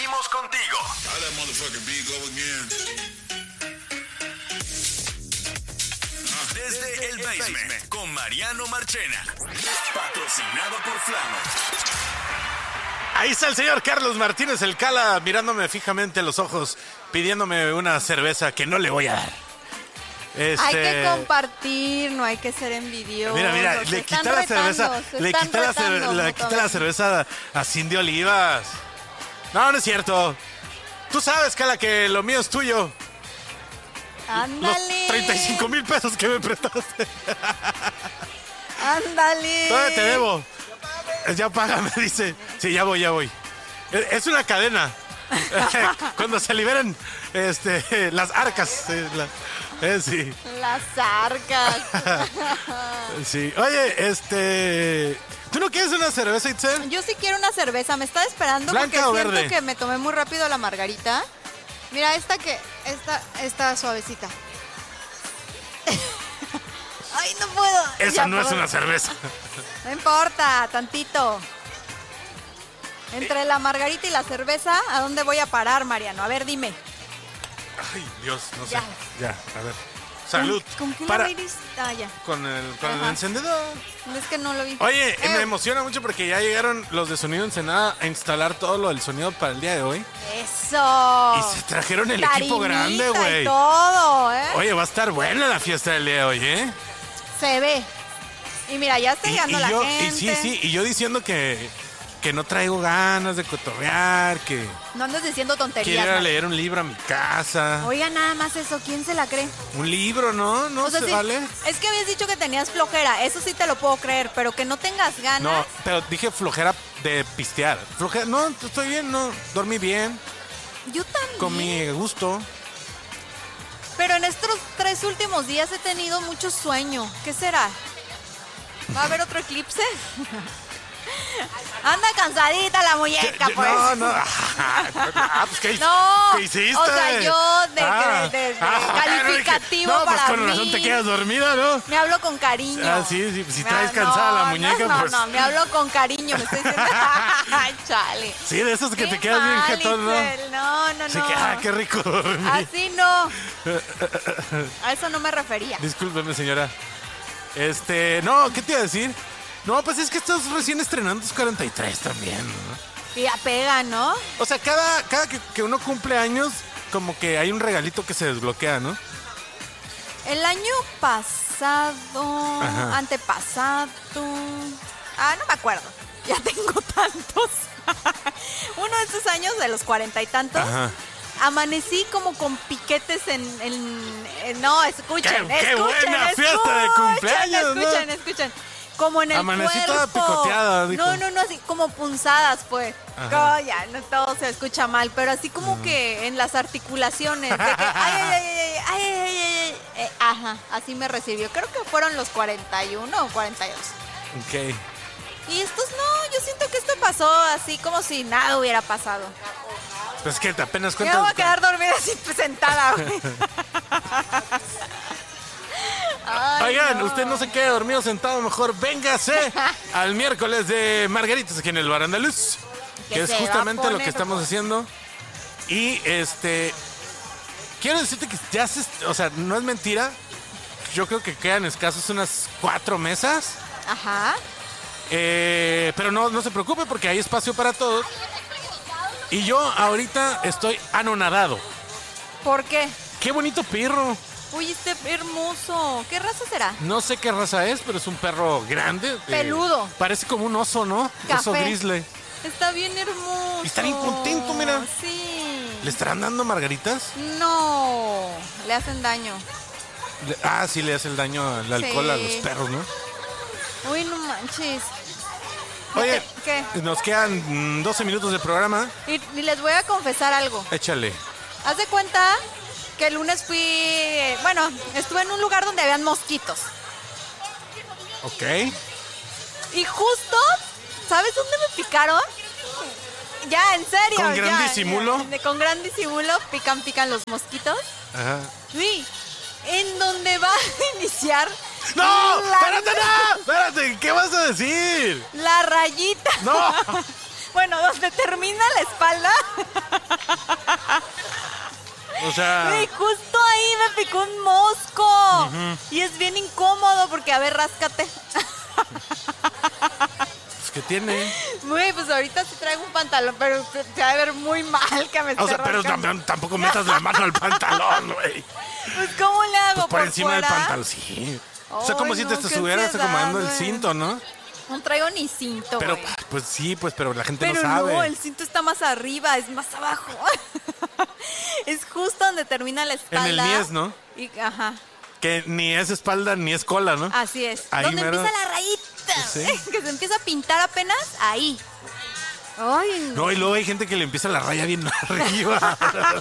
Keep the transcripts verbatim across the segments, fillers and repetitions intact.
seguimos contigo. Desde el Basement con Mariano Marchena. Patrocinado por Flama. Ahí está el señor Carlos Martínez, el Cala, mirándome fijamente a los ojos, pidiéndome una cerveza que no le voy a dar. Este... Hay que compartir, no hay que ser envidioso. Mira, mira, le quité la cerveza, le quité la, cer- le quité la cerveza a Cindy Olivas. No, no es cierto. Tú sabes, Cala, que lo mío es tuyo. Ándale. Los treinta y cinco mil pesos que me prestaste. Ándale. Todavía te debo. Ya págame, dice. Sí, ya voy, ya voy. Es una cadena. Cuando se liberen este, las arcas. Eh, la, eh, sí. Las arcas. Sí. Oye, este... ¿Tú no quieres una cerveza, Itzel? Yo sí quiero una cerveza. ¿Me está esperando? ¿Blanca porque o siento verde? que me tomé muy rápido la margarita. Mira, esta que... Esta, esta suavecita. Ay, no puedo. Esa Ya, no es perdón. una cerveza. No importa, tantito. Entre la margarita y la cerveza, ¿a dónde voy a parar, Mariano? A ver, dime. Ay, Dios, no sé. Ya. Ya, a ver. Salud. ¿Con, ¿con qué Para- la iris? Ah, ya. Con el, con el Ajá. encendedor. Es que no lo vi. Oye, Eh, me emociona mucho porque ya llegaron los de Sonido Ensenada a instalar todo lo del sonido para el día de hoy. Eso. Y se trajeron el Tarimita equipo grande, y güey. todo, ¿eh? Oye, va a estar buena la fiesta del día de hoy, ¿eh? Se ve. Y mira, ya está Y, llegando y la yo, gente. y sí, sí, y yo diciendo que, que no traigo ganas de cotorrear, que No andes diciendo tonterías. quiero ir a Mariano. leer un libro a mi casa. Oiga, nada más eso. ¿Quién se la cree? Un libro, ¿no? No O sea, se sí, vale. es que habías dicho que tenías flojera. Eso sí te lo puedo creer. Pero que no tengas ganas. No, pero dije flojera de pistear. Flojera, no, estoy bien, no, dormí bien, Yo también. comí a gusto. Pero en estos tres últimos días he tenido mucho sueño. ¿Qué será? ¿Va a haber otro eclipse? Anda cansadita la muñeca, Yo- pues. No, no. Ah, pues, ¿qué, No, ¿qué hiciste? o sea, yo de- Ah, de- de- de ah, calificativo no, pues para con razón mí. te quedas dormida, ¿no? Me hablo con cariño. Ah, sí, sí, si Me traes ha- cansada la no, muñeca, no, pues. No, no, me hablo con cariño, me estoy diciendo. Ay, chale. Sí, de esos que Qué te quedas bien mal, jetón, ¿no? Itzel. No, no, Así no. que, ah, qué rico dormir. Así no. A eso no me refería. Discúlpeme, señora. Este, no, ¿qué te iba a decir? No, pues es que estás recién estrenando tus cuarenta y tres también, ¿no? Y ya pega, ¿no? O sea, cada, cada que, que uno cumple años, como que hay un regalito que se desbloquea, ¿no? El año pasado, Ajá. antepasado. Ah, no me acuerdo. Ya tengo tantos. Uno de esos años, de los cuarenta y tantos, Ajá. amanecí como con piquetes en... en- en- no, escuchen, ¡Qué- qué escuchen, buena fiesta de escuchen, cumpleaños, ¿no? Escuchen, escuchen. Como en el Amanecí cuerpo. toda picoteada, dijo. No, no, no, así como punzadas, pues. Ajá. Oh, ya, no todo se escucha mal, pero así como que en las articulaciones. De que, ay, ay, ay, ay, ay, ay, ay, ay, eh, ajá, así me recibió. Creo que fueron los cuarenta y uno o cuarenta y dos. Ok. Y estos no, yo siento que esto pasó así como si nada hubiera pasado. Pues que te apenas Ya cuentas. voy a quedar dormida así sentada, güey. Ay, Oigan, no. usted no se quede dormido sentado, mejor véngase al miércoles de Margaritas aquí en el Bar Andaluz, que, Que es se va a justamente lo poner que estamos rojo. haciendo. Y este, quiero decirte que ya se, o sea, no es mentira. Yo creo que quedan escasos unas cuatro mesas. Ajá. Eh, pero no, no se preocupe porque hay espacio para todos. Y yo ahorita estoy anonadado. ¿Por qué? Qué bonito perro. Uy, este hermoso. ¿Qué raza será? No sé qué raza es, pero es un perro grande. eh, Peludo. parece como un oso, ¿no? Oso Café. grizzly. Está bien hermoso. Y está bien contento, mira. Sí. ¿Le estarán dando margaritas? No, le hacen daño. Le- ah, sí, le hace el daño al alcohol Sí. a los perros, ¿no? Uy, no manches. Oye, ¿Qué? nos quedan mm, doce minutos de programa. Y, y les voy a confesar algo. Échale. Haz de cuenta que el lunes fui, eh, bueno, estuve en un lugar donde habían mosquitos. Ok. Y justo, ¿sabes dónde me picaron? Ya, en serio. ¿Con gran ya, disimulo? ya. De- con gran disimulo, pican, pican los mosquitos. Ajá. Sí, en donde va a iniciar ¡No! la, ¡Espérate, no! ¡Espérate! ¿Qué vas a decir? la rayita. ¡No! Bueno, donde termina la espalda, O sea... Güey, justo ahí me picó un mosco. Uh-huh. Y es bien incómodo porque, a ver, ráscate. Pues, ¿qué tiene? Güey, pues ahorita sí traigo un pantalón, pero se va a ver muy mal que me esté O sea, pero rascando. tampoco metas la mano al pantalón, güey. Pues, ¿cómo le hago? Pues por, ¿Por encima fuera? del pantalón, sí. O sea, como Ay, si no, te qué estuvieras acomodando el ansiedad, cinto, ¿no? No traigo ni cinto, Pero, güey. pues sí, pues, pero la gente Pero no sabe. no, el cinto está más arriba, es más abajo. Es justo donde termina la espalda. En el niés, ¿no? Y, ajá. Que ni es espalda ni es cola, ¿no? Así es. Ahí donde mero. empieza la rayita. Sí. Que se empieza a pintar apenas, ahí. Ay, no. No, y luego hay gente que le empieza la raya bien arriba.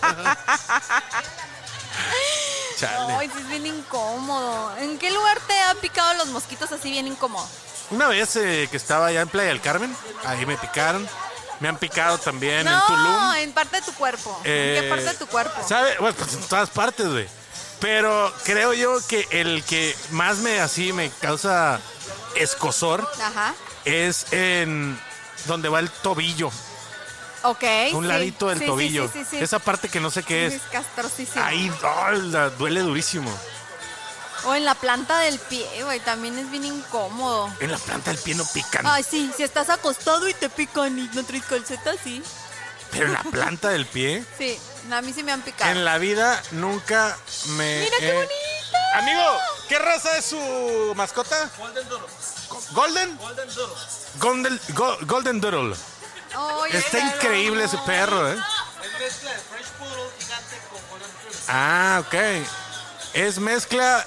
Chale. Ay, sí es bien incómodo. ¿En qué lugar te han picado los mosquitos así bien incómodo? Una vez eh, que estaba allá en Playa del Carmen, ahí me picaron. Me han picado también no, en Tulum. en parte de tu cuerpo. Eh, ¿En qué parte de tu cuerpo? ¿Sabe? Bueno, pues en todas partes, güey. Pero creo yo que el que más me así me causa escozor Ajá. es en donde va el tobillo. Ok. Un sí. ladito del Sí, tobillo. Sí, sí, sí, sí. Esa parte que no sé qué es. Es castrosísimo. Ahí oh, la- duele durísimo. O en la planta del pie, güey, también es bien incómodo. En la planta del pie no pican. Ay, sí, si estás acostado y te pican y no traes calcetas, sí. Pero en la planta del pie, Sí, a mí sí me han picado. en la vida nunca me. ¡Mira qué he- bonito! Amigo, ¿qué raza es su mascota? Golden Doodle. ¿Golden? Golden Doodle. Golden, Go- Golden Doodle. Ay, Está claro. increíble ese perro, ¿eh? Es mezcla de French Poodle gigante con Golden Doodle. Ah, ok. Es mezcla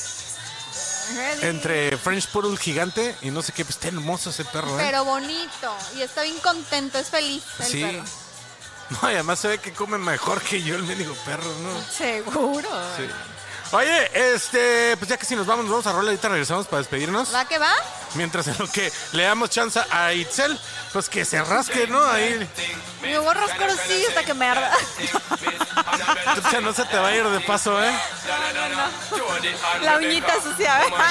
entre French Poodle gigante y no sé qué. Pues está hermoso ese perro, ¿eh? Pero bonito. Y está bien contento, es feliz el Sí. perro. No, y además se ve que come mejor que yo el mendigo perro, ¿no? Seguro. Sí. Oye, este, pues ya que si nos vamos, nos vamos a rolar, ahorita regresamos para despedirnos. ¿Va que va? Mientras en lo que le damos chance a Itzel, pues que se rasque, ¿no? Ahí, Me voy a rascar así hasta que me arda. o sea, no se te va a ir de paso, ¿eh? La uñita sucia.